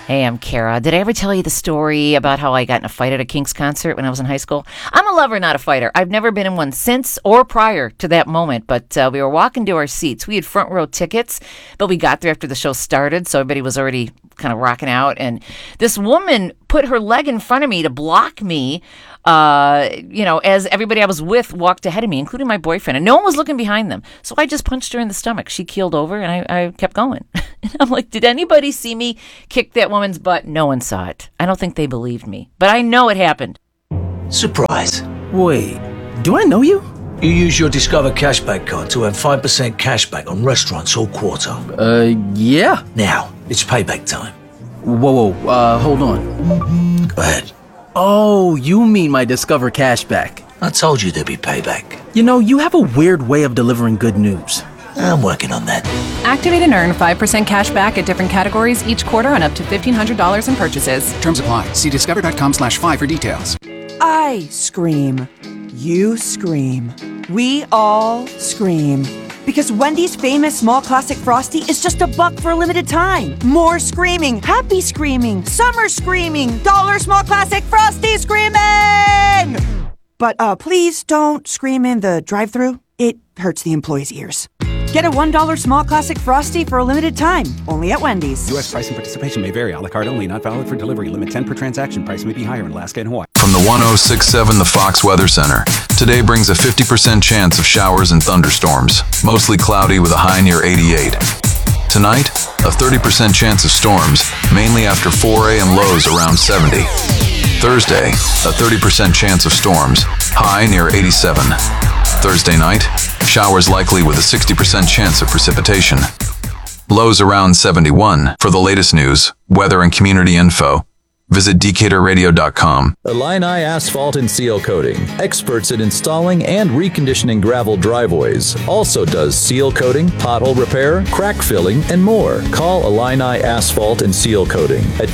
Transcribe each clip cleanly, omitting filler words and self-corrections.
Hey, I'm Kara. Did I ever tell you the story about how I got in a fight at a Kinks concert when I was in high school? I'm a lover, not a fighter. I've never been in one since or prior to that moment, but we were walking to our seats. We had front row tickets, but we got there after the show started, so everybody was already kind of rocking out. And this woman put her leg in front of me to block me, as everybody I was with walked ahead of me, including my boyfriend, and no one was looking behind them. So I just punched her in the stomach. She keeled over, and I kept going. And I'm like, did anybody see me kick that woman's butt? No one saw it. I don't think they believed me, but I know it happened. Surprise. Wait, do I know you? You use your Discover Cashback card to have 5% cashback on restaurants all quarter. Yeah. Now, it's payback time. Whoa, hold on. Go ahead. Oh, you mean my Discover Cashback. I told you there'd be payback. You know, you have a weird way of delivering good news. I'm working on that. Activate and earn 5% cash back at different categories each quarter on up to $1,500 in purchases. Terms apply. See discover.com/5 for details. I scream. You scream. We all scream. Because Wendy's famous small classic Frosty is just $1 for a limited time. More screaming, happy screaming, summer screaming, dollar small classic Frosty screaming! But please don't scream in the drive-thru. It hurts the employees' ears. Get a $1 small classic Frosty for a limited time, only at Wendy's. U.S. price and participation may vary. A la carte only. Not valid for delivery. Limit 10 per transaction. Price may be higher in Alaska and Hawaii. From the 106.7 The Fox Weather Center, today brings a 50% chance of showers and thunderstorms, mostly cloudy with a high near 88. Tonight, a 30% chance of storms, mainly after 4 a.m. lows around 70. Thursday, a 30% chance of storms, high near 87. Thursday night, showers likely with a 60% chance of precipitation. Lows around 71. For the latest news, weather, and community info, visit DecaturRadio.com. Illini Asphalt and Seal Coating, experts in installing and reconditioning gravel driveways. Also does seal coating, pothole repair, crack filling, and more. Call Illini Asphalt and Seal Coating at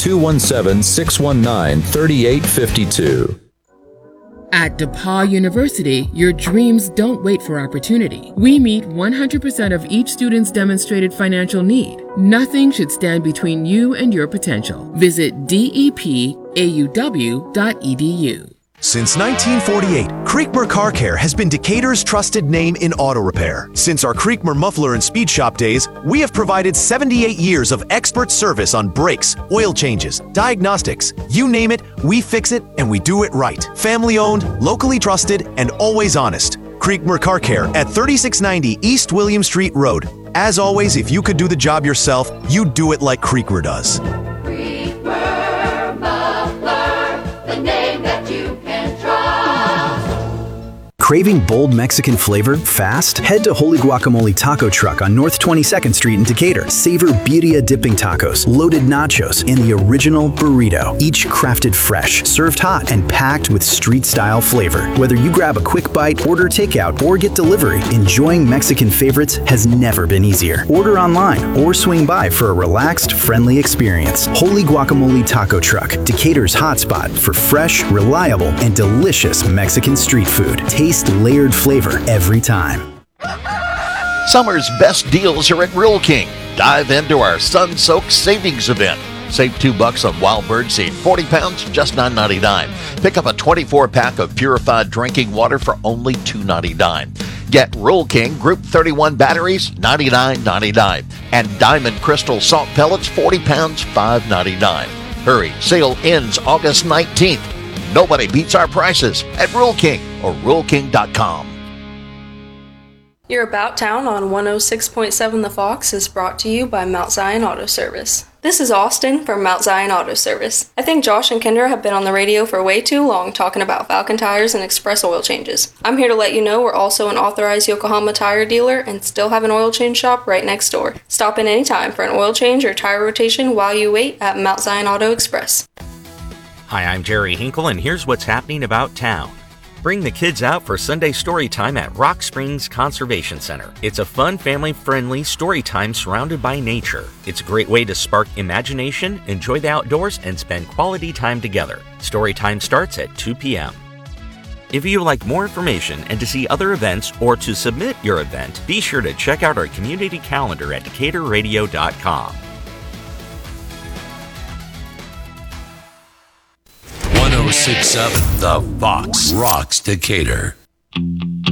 217-619-3852. At DePauw University, your dreams don't wait for opportunity. We meet 100% of each student's demonstrated financial need. Nothing should stand between you and your potential. Visit depauw.edu. Since 1948, Creekmer Car Care has been Decatur's trusted name in auto repair. Since our Creekmer muffler and speed shop days, we have provided 78 years of expert service on brakes, oil changes, diagnostics. You name it, we fix it, and we do it right. Family owned, locally trusted, and always honest. Creekmer Car Care at 3690 East William Street Road. As always, if you could do the job yourself, you'd do it like Creekmer does. Creekmer Muffler, the name that you can trust. Craving bold Mexican flavor fast? Head to Holy Guacamole Taco Truck on North 22nd Street in Decatur. Savor birria dipping tacos, loaded nachos, and the original burrito. Each crafted fresh, served hot, and packed with street-style flavor. Whether you grab a quick bite, order takeout, or get delivery, enjoying Mexican favorites has never been easier. Order online or swing by for a relaxed, friendly experience. Holy Guacamole Taco Truck, Decatur's hotspot for fresh, reliable, and delicious Mexican street food. Taste layered flavor every time. Summer's best deals are at Real King. Dive into our sun-soaked savings event. Save $2 on wild bird seed, 40 pounds, just $9.99. Pick up a 24-pack of purified drinking water for only $2.99. Get Real King Group 31 batteries, $99.99. And Diamond Crystal salt pellets, 40 pounds, $5.99. Hurry, sale ends August 19th. Nobody beats our prices at Real King or RealKing.com. Your About Town on 106.7 The Fox is brought to you by Mount Zion Auto Service. This is Austin from Mount Zion Auto Service. I think Josh and Kendra have been on the radio for way too long talking about Falcon tires and express oil changes. I'm here to let you know we're also an authorized Yokohama tire dealer and still have an oil change shop right next door. Stop in anytime for an oil change or tire rotation while you wait at Mount Zion Auto Express. Hi, I'm Jerry Hinkle, and here's what's happening about town. Bring the kids out for Sunday story time at Rock Springs Conservation Center. It's a fun, family-friendly story time surrounded by nature. It's a great way to spark imagination, enjoy the outdoors, and spend quality time together. Story time starts at 2 p.m. If you'd like more information and to see other events or to submit your event, be sure to check out our community calendar at DecaturRadio.com. 1067 The Fox rocks Decatur.